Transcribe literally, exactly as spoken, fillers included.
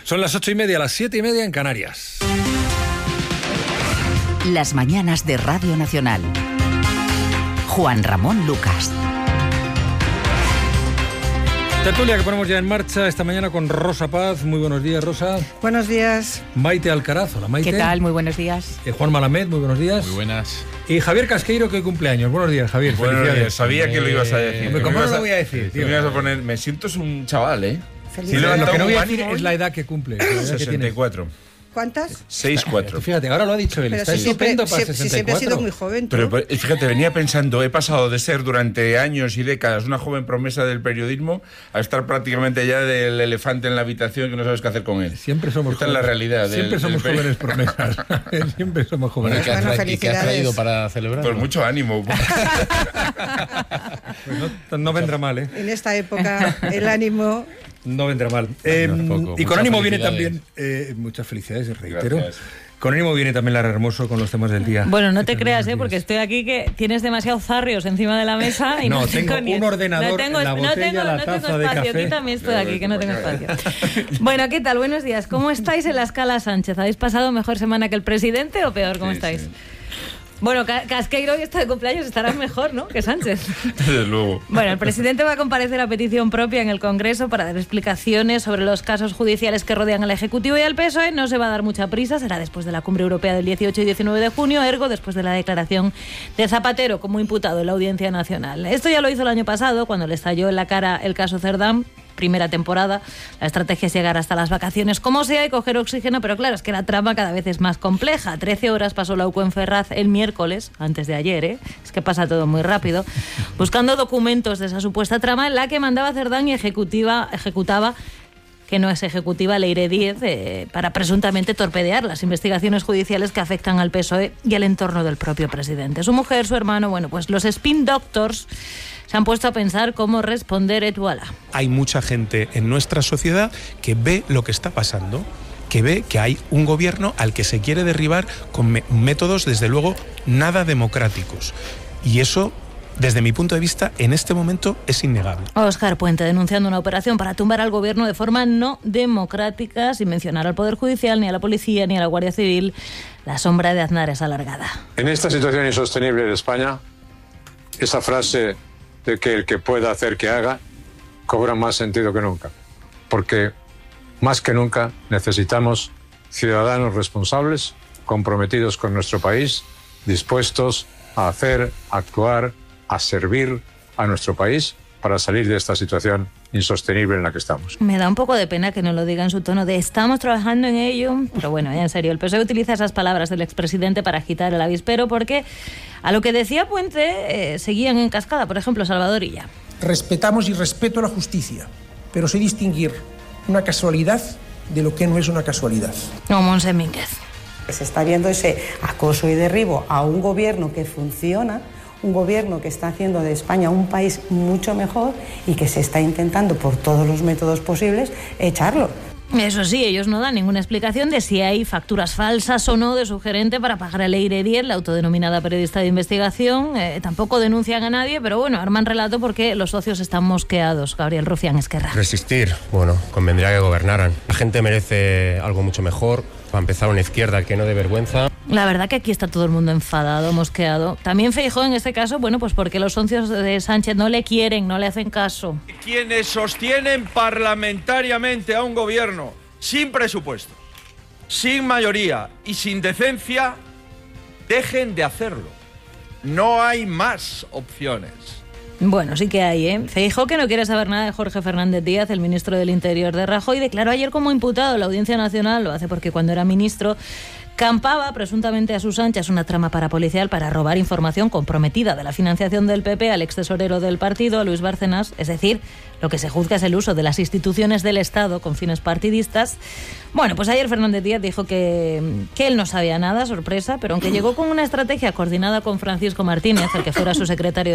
Son las ocho y media, las siete y media en Canarias. Las mañanas de Radio Nacional. Juan Ramón Lucas. Tertulia que ponemos ya en marcha esta mañana con Rosa Paz. Muy buenos días, Rosa. Buenos días. Maite Alcaraz. Hola, Maite. ¿Qué tal? Muy buenos días. Eh, Juan Malamed, muy buenos días. Muy buenas. Y Javier Casqueiro, que cumpleaños. Buenos días, Javier. Buenos días. Sabía que lo ibas a decir. Hombre, ¿cómo no lo voy a decir, tío? Me ibas a poner, me siento es un chaval, ¿eh? Feliz Sí, lo, día. lo que no voy a un decir ánimo es la edad que cumple. La edad que sesenta y cuatro. ¿Cuántas? sesenta y cuatro. Fíjate, ahora lo ha dicho él. Pero Está si siempre, estupendo para si- si sesenta y cuatro. siempre has sido muy joven, tú. Pero pues, fíjate, venía pensando, he pasado de ser durante años y décadas una joven promesa del periodismo a estar prácticamente ya del elefante en la habitación que no sabes qué hacer con él. Siempre somos Esta es jóvenes. la realidad. del- Siempre somos del jóvenes promesas. Siempre somos Bueno, jóvenes. ¿qué has, Bueno, tra- ¿y qué has felicidades. traído para celebrar? Pues mucho ánimo. Pues no, no vendrá mal, ¿eh? En esta época el ánimo... No vendrá mal. Eh, Tampoco. y con Muchas ánimo viene felicidades. también... eh, muchas felicidades, reitero. Gracias. Con ánimo viene también Lara Hermoso con los temas del día. Bueno, no te Buenos creas, ¿eh? días. Porque estoy aquí que tienes demasiados zarrios encima de la mesa y no, No, tengo ni- un ordenador, no tengo, la no botella, tengo, la no tengo taza de espacio. café. Aquí también estoy aquí, que no tengo espacio. Bueno, ¿qué tal? Buenos días. ¿Cómo estáis en la escala Sánchez? ¿Habéis pasado mejor semana que el presidente o peor? ¿Cómo Sí, estáis? sí. Bueno, Ca- Casqueiro, hoy está de cumpleaños, estarás mejor, ¿no? Que Sánchez. Desde luego. Bueno, el presidente va a comparecer a petición propia en el Congreso para dar explicaciones sobre los casos judiciales que rodean al Ejecutivo y al P S O E. No se va a dar mucha prisa, será después de la cumbre europea del dieciocho y diecinueve de junio, ergo después de la declaración de Zapatero como imputado en la Audiencia Nacional. Esto ya lo hizo el año pasado, cuando le estalló en la cara el caso Cerdán. Primera temporada, la estrategia es llegar hasta las vacaciones como sea y coger oxígeno, pero claro, es que la trama cada vez es más compleja. Trece horas pasó la U C U en Ferraz el miércoles, antes de ayer, ¿eh? Es que pasa todo muy rápido, buscando documentos de esa supuesta trama en la que mandaba Cerdán y ejecutiva, ejecutaba que no es ejecutiva, Leire Díez, eh, para presuntamente torpedear las investigaciones judiciales que afectan al P S O E y al entorno del propio presidente. Su mujer, su hermano, bueno, pues los spin doctors se han puesto a pensar cómo responder et voilà. Hay mucha gente en nuestra sociedad que ve lo que está pasando, que ve que hay un gobierno al que se quiere derribar con me- métodos, desde luego, nada democráticos. Y eso, desde mi punto de vista, en este momento es innegable. Óscar Puente denunciando una operación para tumbar al gobierno de forma no democrática, sin mencionar al Poder Judicial, ni a la Policía, ni a la Guardia Civil. La sombra de Aznar es alargada. En esta situación insostenible de España, esa frase de que el que pueda hacer que haga cobra más sentido que nunca, porque más que nunca necesitamos ciudadanos responsables, comprometidos con nuestro país, dispuestos a hacer, a actuar, a servir a nuestro país para salir de esta situación insostenible en la que estamos. Me da un poco de pena que no lo diga en su tono de estamos trabajando en ello, pero bueno, ya en serio, el P S O E utiliza esas palabras del expresidente para agitar el avispero porque a lo que decía Puente eh, seguían en cascada, por ejemplo, Salvador Illa. Respetamos y respeto la justicia, pero sé distinguir una casualidad de lo que no es una casualidad. No, Monse Mínguez. Se está viendo ese acoso y derribo a un gobierno que funciona, un gobierno que está haciendo de España un país mucho mejor y que se está intentando por todos los métodos posibles echarlo. Eso sí, ellos no dan ninguna explicación de si hay facturas falsas o no de su gerente para pagar a Leire Díez, la autodenominada periodista de investigación. Eh, tampoco denuncian a nadie, pero bueno, arman relato porque los socios están mosqueados. Gabriel Rufián Esquerra. Resistir, bueno, convendría que gobernaran. La gente merece algo mucho mejor. Para empezar, una izquierda que no dé vergüenza. La verdad que aquí está todo el mundo enfadado, mosqueado. También Feijóo en este caso, bueno, pues porque los socios de Sánchez no le quieren, no le hacen caso. Quienes sostienen parlamentariamente a un gobierno sin presupuesto, sin mayoría y sin decencia, dejen de hacerlo. No hay más opciones. Bueno, sí que hay, ¿eh? Feijóo, que no quiere saber nada de Jorge Fernández Díaz, el ministro del Interior de Rajoy, declaró ayer como imputado en la Audiencia Nacional, lo hace porque cuando era ministro campaba presuntamente a sus anchas una trama parapolicial para robar información comprometida de la financiación del P P al extesorero del partido, a Luis Bárcenas. Es decir, lo que se juzga es el uso de las instituciones del Estado con fines partidistas. Bueno, pues ayer Fernández Díaz dijo que, que él no sabía nada, sorpresa, pero aunque llegó con una estrategia coordinada con Francisco Martínez, el que fuera su secretario